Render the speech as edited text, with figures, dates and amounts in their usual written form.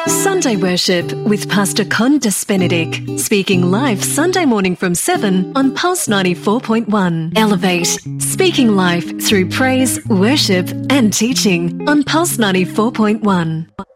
Sunday Worship with Pastor Condas Benedict, speaking live Sunday morning from 7 on Pulse 94.1. Elevate, speaking life through praise, worship and teaching on Pulse 94.1.